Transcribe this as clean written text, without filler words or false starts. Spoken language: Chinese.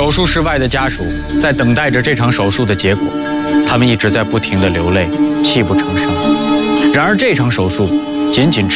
手术室外的家属在等待着这场手术的结果，他们一直在不停地流泪，泣不成声。然而这场手术仅仅